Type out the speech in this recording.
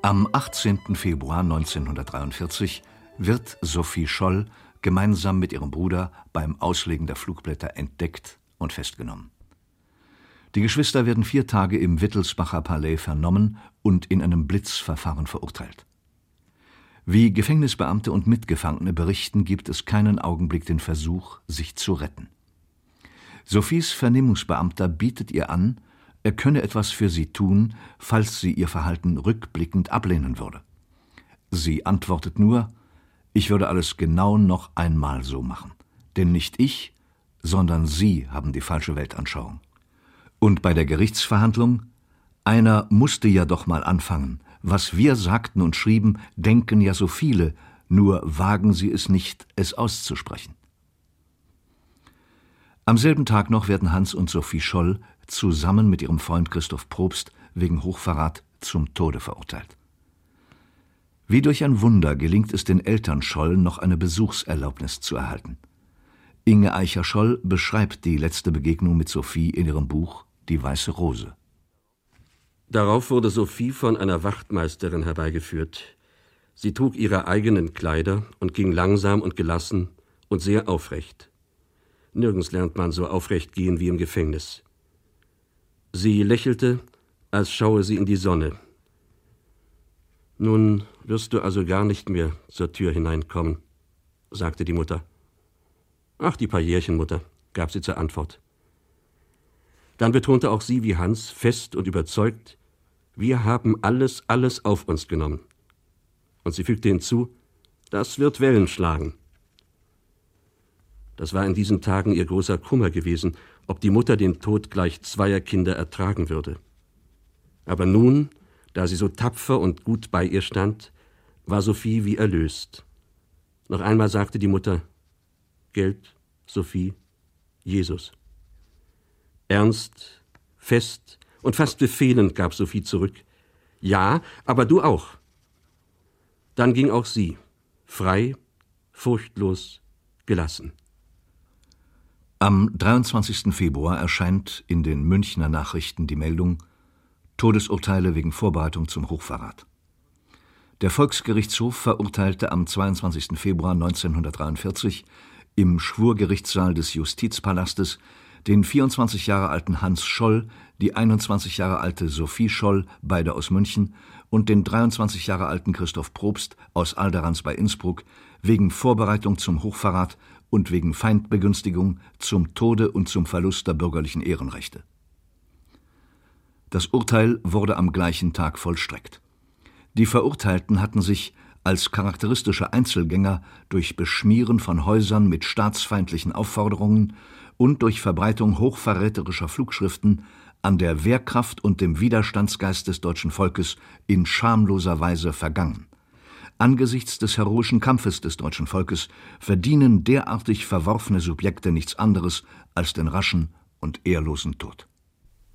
Am 18. Februar 1943 wird Sophie Scholl gemeinsam mit ihrem Bruder beim Auslegen der Flugblätter entdeckt und festgenommen. Die Geschwister werden 4 Tage im Wittelsbacher Palais vernommen und in einem Blitzverfahren verurteilt. Wie Gefängnisbeamte und Mitgefangene berichten, gibt es keinen Augenblick den Versuch, sich zu retten. Sophies Vernehmungsbeamter bietet ihr an, er könne etwas für sie tun, falls sie ihr Verhalten rückblickend ablehnen würde. Sie antwortet nur: Ich würde alles genau noch einmal so machen. Denn nicht ich, sondern Sie haben die falsche Weltanschauung. Und bei der Gerichtsverhandlung: Einer musste ja doch mal anfangen. Was wir sagten und schrieben, denken ja so viele, nur wagen sie es nicht, es auszusprechen. Am selben Tag noch werden Hans und Sophie Scholl zusammen mit ihrem Freund Christoph Probst wegen Hochverrat zum Tode verurteilt. Wie durch ein Wunder gelingt es den Eltern Scholl, noch eine Besuchserlaubnis zu erhalten. Inge Eicher-Scholl beschreibt die letzte Begegnung mit Sophie in ihrem Buch »Die weiße Rose«. Darauf wurde Sophie von einer Wachtmeisterin herbeigeführt. Sie trug ihre eigenen Kleider und ging langsam und gelassen und sehr aufrecht. Nirgends lernt man so aufrecht gehen wie im Gefängnis. Sie lächelte, als schaue sie in die Sonne. »Nun wirst du also gar nicht mehr zur Tür hineinkommen«, sagte die Mutter. »Ach, die paar Jährchen, Mutter«, gab sie zur Antwort. Dann betonte auch sie wie Hans fest und überzeugt: »Wir haben alles auf uns genommen.« Und sie fügte hinzu: »Das wird Wellen schlagen.« Das war in diesen Tagen ihr großer Kummer gewesen, ob die Mutter den Tod gleich 2 Kinder ertragen würde. Aber nun, da sie so tapfer und gut bei ihr stand, war Sophie wie erlöst. Noch einmal sagte die Mutter: »Geld, Sophie, Jesus.« Ernst, fest und fast befehlend gab Sophie zurück: »Ja, aber du auch.« Dann ging auch sie, frei, furchtlos, gelassen. Am 23. Februar erscheint in den Münchner Nachrichten die Meldung: Todesurteile wegen Vorbereitung zum Hochverrat. Der Volksgerichtshof verurteilte am 22. Februar 1943 im Schwurgerichtssaal des Justizpalastes den 24 Jahre alten Hans Scholl, die 21 Jahre alte Sophie Scholl, beide aus München, und den 23 Jahre alten Christoph Probst aus Alderans bei Innsbruck wegen Vorbereitung zum Hochverrat und wegen Feindbegünstigung zum Tode und zum Verlust der bürgerlichen Ehrenrechte. Das Urteil wurde am gleichen Tag vollstreckt. Die Verurteilten hatten sich als charakteristische Einzelgänger durch Beschmieren von Häusern mit staatsfeindlichen Aufforderungen und durch Verbreitung hochverräterischer Flugschriften an der Wehrkraft und dem Widerstandsgeist des deutschen Volkes in schamloser Weise vergangen. Angesichts des heroischen Kampfes des deutschen Volkes verdienen derartig verworfene Subjekte nichts anderes als den raschen und ehrlosen Tod.